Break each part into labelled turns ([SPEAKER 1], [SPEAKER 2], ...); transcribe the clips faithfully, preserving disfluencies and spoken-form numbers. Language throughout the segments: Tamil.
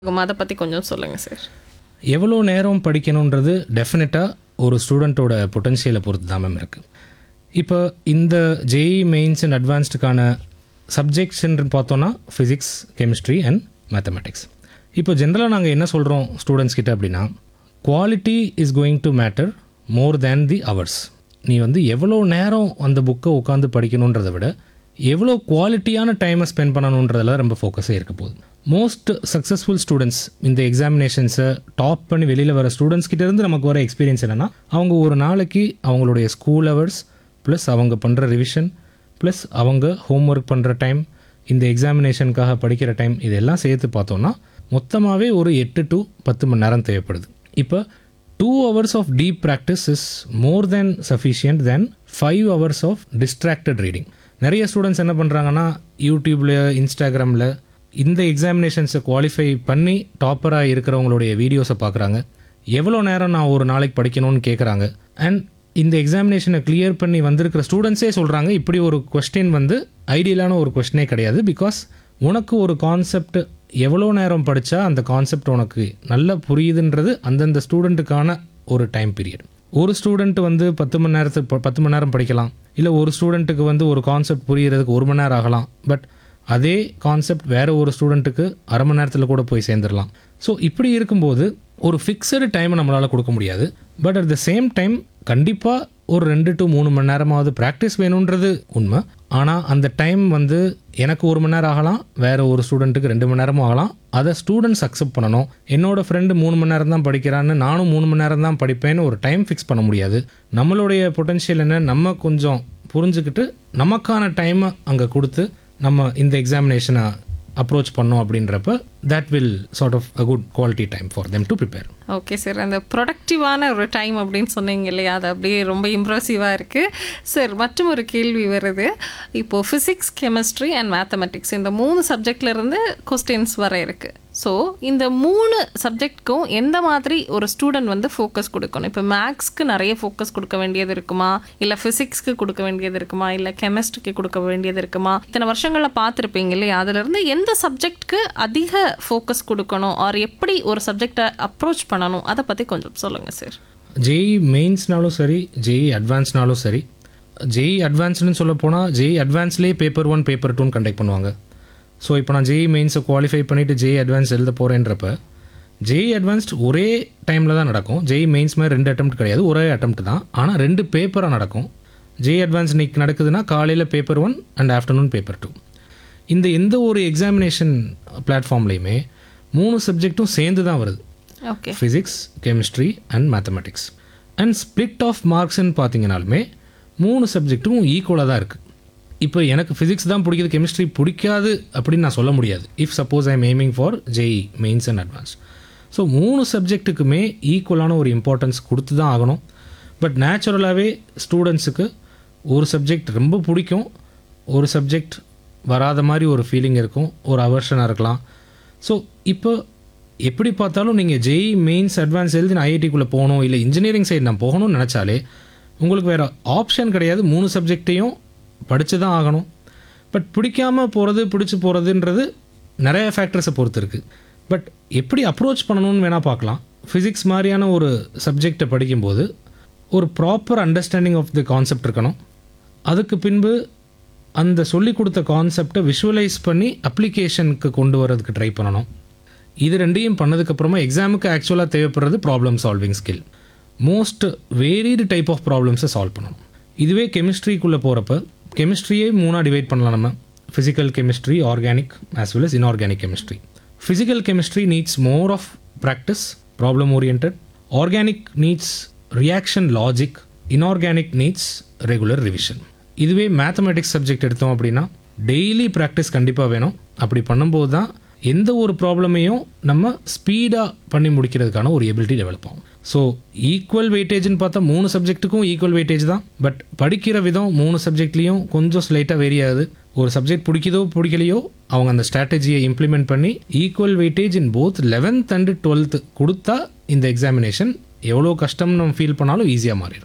[SPEAKER 1] அதை பற்றி கொஞ்சம் சொல்லுங்கள் சார்.
[SPEAKER 2] எவ்வளோ நேரம் படிக்கணுன்றது டெஃபினட்டாக ஒரு ஸ்டூடெண்ட்டோட பொட்டன்ஷியலை பொறுத்து தான் மேம் இருக்குது. இப்போ இந்த ஜேஇ மெயின்ஸ் அண்ட் அட்வான்ஸ்டுக்கான சப்ஜெக்ட்ஸ்ன்னு பார்த்தோன்னா ஃபிசிக்ஸ், கெமிஸ்ட்ரி அண்ட் மேத்தமெட்டிக்ஸ். இப்போ ஜென்ரலாக நாங்கள் என்ன சொல்கிறோம் ஸ்டூடெண்ட்ஸ் கிட்ட அப்படின்னா, quality is going to matter more than the hours. நீ வந்து எவ்வளோ நேரம் அந்த புக்கை உட்காந்து படிக்கணுன்றதை விட எவ்வளோ குவாலிட்டியான டைமை ஸ்பெண்ட் பண்ணணுன்றதில் ரொம்ப ஃபோக்கஸே இருக்க போகுது. மோஸ்ட் சக்ஸஸ்ஃபுல் ஸ்டூடெண்ட்ஸ் இந்த எக்ஸாமினேஷன்ஸை டாப் பண்ணி வெளியில் வர ஸ்டூடெண்ட்ஸ் கிட்டேருந்து நமக்கு வர எக்ஸ்பீரியன்ஸ் என்னென்னா, அவங்க ஒரு நாளைக்கு அவங்களுடைய ஸ்கூல் ஹவர்ஸ் ப்ளஸ் அவங்க பண்ணுற ரிவிஷன் ப்ளஸ் அவங்க ஹோம் ஒர்க் பண்ணுற டைம், இந்த எக்ஸாமினேஷனுக்காக படிக்கிற டைம், இதெல்லாம் சேர்த்து பார்த்தோன்னா மொத்தமாகவே ஒரு எட்டு டு பத்து மணி நேரம் தேவைப்படுது. இப்போ two hours of deep practice is more than sufficient than five hours of distracted reading. நிறைய ஸ்டூடெண்ட்ஸ் என்ன பண்ணுறாங்கன்னா, யூடியூப்பில், இன்ஸ்டாகிராமில் இந்த எக்ஸாமினேஷன்ஸை குவாலிஃபை பண்ணி டாப்பராக இருக்கிறவங்களுடைய வீடியோஸை பார்க்குறாங்க. எவ்வளோ நேரம் நான் ஒரு நாளைக்கு படிக்கணும்னு கேட்குறாங்க. அண்ட் இந்த எக்ஸாமினேஷனை கிளியர் பண்ணி வந்திருக்கிற ஸ்டூடெண்ட்ஸே சொல்கிறாங்க, இப்படி ஒரு கொஸ்டின் வந்து ஐடியலான ஒரு கொஸ்டினே கிடையாது. பிகாஸ் உனக்கு ஒரு கான்செப்ட் எவ்வளோ நேரம் படித்தா அந்த கான்செப்ட் உனக்கு நல்லா புரியுதுன்றது அந்தந்த ஸ்டூடெண்ட்டுக்கான ஒரு டைம் பீரியட். ஒரு ஸ்டூடெண்ட் வந்து பத்து மணி நேரத்துக்கு பத்து மணி நேரம் படிக்கலாம், இல்லை ஒரு ஸ்டூடெண்ட்டுக்கு வந்து ஒரு கான்செப்ட் புரிகிறதுக்கு ஒரு மணி நேரம் ஆகலாம். பட் அதே கான்செப்ட் வேறு ஒரு ஸ்டூடெண்ட்டுக்கு அரை மணி நேரத்தில் கூட போய் சேர்ந்துடலாம். ஸோ இப்படி இருக்கும்போது ஒரு ஃபிக்ஸடு டைமை நம்மளால் கொடுக்க முடியாது. But at the same time கண்டிப்பாக ஒரு ரெண்டு டு மூணு மணி நேரமாவது ப்ராக்டிஸ் வேணுன்றது உண்மை. ஆனால் அந்த டைம் வந்து எனக்கு ஒரு மணி நேரம் ஆகலாம், வேறு ஒரு ஸ்டூடெண்ட்டுக்கு ரெண்டு மணி நேரமும் ஆகலாம். அதை ஸ்டூடெண்ட்ஸ் அக்செப்ட் பண்ணணும். என்னோடய ஃப்ரெண்டு மூணு மணி நேரம் தான் படிக்கிறான்னு நானும் மூணு மணி நேரம் தான் படிப்பேன்னு ஒரு டைம் ஃபிக்ஸ் பண்ண முடியாது. நம்மளுடைய பொட்டன்ஷியல் என்ன நம்ம கொஞ்சம் புரிஞ்சுக்கிட்டு நமக்கான டைமை அங்கே கொடுத்து நம்ம இந்த எக்ஸாமினேஷனை அப்ரோச் பண்ணோம் அப்படின்றப்ப that will sort of a good quality time for them to prepare.
[SPEAKER 1] Okay sir, அந்த ப்ரொடக்டிவான ஒரு டைம் அப்படின்னு சொன்னீங்க இல்லையா, அது அப்படியே ரொம்ப இம்ப்ரெசிவாக இருக்குது சார். மற்றும் ஒரு கேள்வி வருது. இப்போது ஃபிசிக்ஸ், கெமிஸ்ட்ரி அண்ட் மேத்தமெட்டிக்ஸ் இந்த மூணு சப்ஜெக்ட்லேருந்து கொஸ்டின்ஸ் வர இருக்குது. ஸோ இந்த மூணு சப்ஜெக்ட்க்கும் எந்த மாதிரி ஒரு ஸ்டூடெண்ட் வந்து ஃபோக்கஸ் கொடுக்கணும்? இப்போ மேக்ஸ்க்கு நிறைய ஃபோக்கஸ் கொடுக்க வேண்டியது இருக்குமா, இல்லை ஃபிசிக்ஸ்க்கு கொடுக்க வேண்டியது இருக்குமா, இல்லை கெமிஸ்ட்ரிக்கு கொடுக்க வேண்டியது இருக்குமா? இத்தனை வருஷங்களில் பார்த்துருப்பீங்க இல்லையா, அதுலேருந்து எந்த சப்ஜெக்ட்க்கு அதிக ஃபோக்கஸ் கொடுக்கணும், ஆர் எப்படி ஒரு சப்ஜெக்டை அப்ரோச் பண்ணணும், அதை பற்றி கொஞ்சம் சொல்லுங்கள் சார்.
[SPEAKER 2] ஜேஇ மெயின்ஸ்னாலும் சரி, ஜேஇ அட்வான்ஸ்னாலும் சரி. ஜேஇ அட்வான்ஸ்னு சொல்ல போனால் ஜேஇ அட்வான்ஸ்லேயே பேப்பர் ஒன் பேப்பர் டூன்னு கண்டக்ட் பண்ணுவாங்க. ஸோ இப்போ நான் ஜேஇ மெயின்ஸை குவாலிஃபை பண்ணிவிட்டு ஜேஇ அட்வான்ஸ் எழுத போகிறேன்றப்ப ஜேஇ அட்வான்ஸ்ட் ஒரே டைமில் தான் நடக்கும். ஜேஇ மெயின்ஸ் மாதிரி ரெண்டு அட்டெம்ப்ட் கிடையாது, ஒரே அட்டெம்ப்ட் தான். ஆனால் ரெண்டு பேப்பராக நடக்கும். ஜேஇ அட்வான்ஸ் இன்னைக்கு நடக்குதுன்னா காலையில் paper one and afternoon paper two. இந்த எந்த ஒரு எக்ஸாமினேஷன் பிளாட்ஃபார்ம்லேயுமே மூணு சப்ஜெக்ட்டும் சேர்ந்து தான் வருது.
[SPEAKER 1] Okay,
[SPEAKER 2] physics, chemistry and mathematics. And split of மார்க்ஸ்ன்னு பார்த்தீங்கனாலுமே மூணு சப்ஜெக்ட்டும் ஈக்குவலாக தான் இருக்குது. இப்போ எனக்கு ஃபிசிக்ஸ் தான் பிடிக்குது, கெமிஸ்ட்ரி பிடிக்காது அப்படின்னு நான் சொல்ல முடியாது. If suppose I am aiming for JE mains and advance. So மூணு சப்ஜெக்ட்டுக்குமே ஈக்குவலான ஒரு இம்பார்ட்டன்ஸ் கொடுத்து தான் ஆகணும். பட் நேச்சுரலாகவே ஸ்டூடெண்ட்ஸுக்கு ஒரு சப்ஜெக்ட் ரொம்ப பிடிக்கும், ஒரு சப்ஜெக்ட் வராத மாதிரி ஒரு ஃபீலிங் இருக்கும், ஒரு அவர்ஷனாக இருக்கலாம். ஸோ இப்போ எப்படி பார்த்தாலும் நீங்கள் ஜேஇ மெயின்ஸ் அட்வான்ஸ் எழுதி நான் ஐஐடிக்குள்ளே போகணும், இல்லை இன்ஜினியரிங் சைடு நான் போகணும்னு நினச்சாலே உங்களுக்கு வேறு ஆப்ஷன் கிடையாது. மூணு சப்ஜெக்டையும் படித்து தான் ஆகணும். பட் பிடிக்காமல் போகிறது, பிடிச்சி போகிறதுன்றது நிறைய ஃபேக்டர்ஸை பொறுத்து இருக்குது. பட் எப்படி அப்ரோச் பண்ணணும்னு வேணால் பார்க்கலாம். ஃபிசிக்ஸ் மாதிரியான ஒரு சப்ஜெக்டை படிக்கும்போது ஒரு proper understanding of the concept இருக்கணும். அதுக்கு பின்பு அந்த சொல்லி கொடுத்த கான்செப்டை விஷுவலைஸ் பண்ணி அப்ளிகேஷனுக்கு கொண்டு வரதுக்கு ட்ரை பண்ணணும். இது ரெண்டையும் பண்ணதுக்கப்புறமா எக்ஸாமுக்கு ஆக்சுவலாக தேவைப்படுறது problem solving skill. Most varied type of ப்ராப்ளம்ஸை solve பண்ணணும். இதுவே கெமிஸ்ட்ரிக்குள்ளே போகிறப்ப கெமிஸ்ட்ரியே மூணாக டிவைட் பண்ணலாம் நம்ம. Physical chemistry, organic as well as inorganic chemistry. Physical chemistry needs more of practice, problem orient. Organic needs reaction logic, inorganic needs regular revision. இதுவே மேத்தமெட்டிக்ஸ் சப்ஜெக்ட் எடுத்தோம் அப்படின்னா டெய்லி ப்ராக்டிஸ் கண்டிப்பாக வேணும். அப்படி பண்ணும்போது தான் எந்த ஒரு ப்ராப்ளமையும் நம்ம ஸ்பீடாக பண்ணி முடிக்கிறதுக்கான ஒரு எபிலிட்டி டெவலப் ஆகும். ஸோ ஈக்குவல் வெயிட்டேஜ்னு பார்த்தா மூணு சப்ஜெக்ட்டுக்கும் ஈக்குவல் வெயிட்டேஜ் தான். பட் படிக்கிற விதம் மூணு சப்ஜெக்ட்லேயும் கொஞ்சம் ஸ்லைட்டாக வேரி ஆகுது. ஒரு சப்ஜெக்ட் பிடிக்குதோ பிடிக்கலையோ அவங்க அந்த ஸ்ட்ராட்டஜியை இம்ப்ளிமெண்ட் பண்ணி equal weightage in both eleventh and twelfth கொடுத்தா இந்த எக்ஸாமினேஷன் எவ்வளோ கஷ்டம்னு நம்ம ஃபீல் பண்ணாலும் ஈஸியாக மாறிடும்.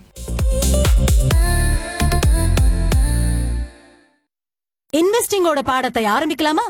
[SPEAKER 3] இன்வெஸ்டிங்கோட பாடத்தை ஆரம்பிக்கலாமா?